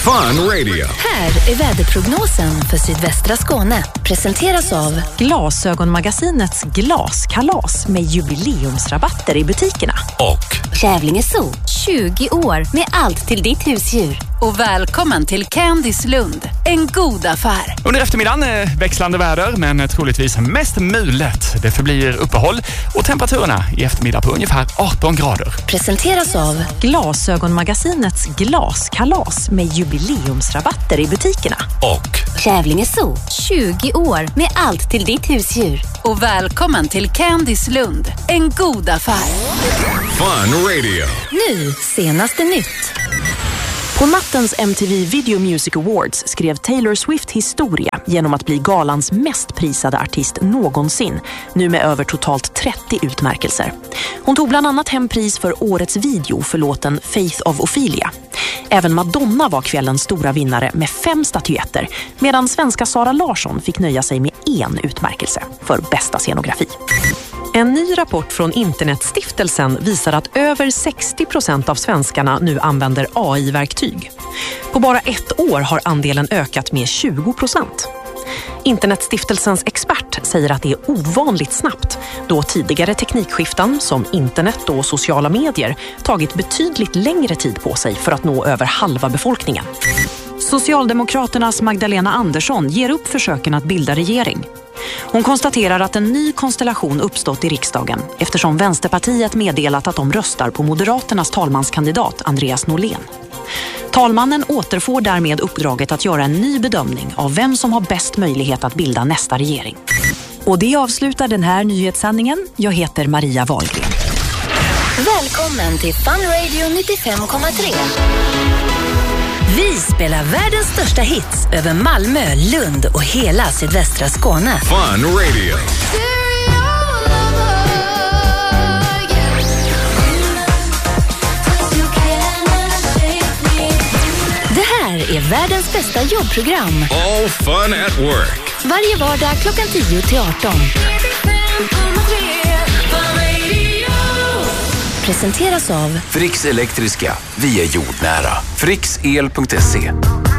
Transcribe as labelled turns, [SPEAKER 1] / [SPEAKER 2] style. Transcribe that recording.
[SPEAKER 1] Fun Radio.
[SPEAKER 2] Här är väderprognosen för sydvästra Skåne. Presenteras av
[SPEAKER 3] Glasögonmagasinets glaskalas med jubileumsrabatter i butikerna.
[SPEAKER 1] Och
[SPEAKER 2] Kävlinge Zoo, 20 år med allt till ditt husdjur. Och välkommen till Candice Lund, en god affär.
[SPEAKER 4] Under eftermiddagen växlande väder, men troligtvis mest mulet. Det förblir uppehåll och temperaturerna i eftermiddag på ungefär 18 grader.
[SPEAKER 2] Presenteras av
[SPEAKER 3] Glasögonmagasinets glaskalas med jubileumsrabatter i butikerna.
[SPEAKER 1] Och
[SPEAKER 2] Kävlinge Zoo, 20 år med allt till ditt husdjur. Och välkommen till Candice Lund, en god affär.
[SPEAKER 1] Fun Radio.
[SPEAKER 2] Nu, senaste nytt.
[SPEAKER 3] På nattens MTV Video Music Awards skrev Taylor Swift historia genom att bli galans mest prisade artist någonsin, nu med över totalt 30 utmärkelser. Hon tog bland annat hem pris för årets video för låten Faith of Ophelia. Även Madonna var kvällens stora vinnare med 5 statyetter, medan svenska Sara Larsson fick nöja sig med 1 utmärkelse för bästa scenografi. En ny rapport från Internetstiftelsen visar att över 60% av svenskarna nu använder AI-verktyg. På bara 1 år har andelen ökat med 20%. Internetstiftelsens expert säger att det är ovanligt snabbt, då tidigare teknikskiften som internet och sociala medier tagit betydligt längre tid på sig för att nå över halva befolkningen. Socialdemokraternas Magdalena Andersson ger upp försöken att bilda regering. Hon konstaterar att en ny konstellation uppstått i riksdagen eftersom Vänsterpartiet meddelat att de röstar på Moderaternas talmanskandidat Andreas Norlén. Talmannen återfår därmed uppdraget att göra en ny bedömning av vem som har bäst möjlighet att bilda nästa regering. Och det avslutar den här nyhetssändningen. Jag heter Maria Wahlgren.
[SPEAKER 2] Välkommen till Fun Radio 95,3. Vi spelar världens största hits över Malmö, Lund och hela sydvästra Skåne.
[SPEAKER 1] Fun Radio.
[SPEAKER 2] Det här är världens bästa jobbprogram.
[SPEAKER 1] All fun at work.
[SPEAKER 2] Varje vardag klockan 10 till 18. Presenteras av
[SPEAKER 5] Fricks Elektriska. Vi är jordnära. Fricksel.se.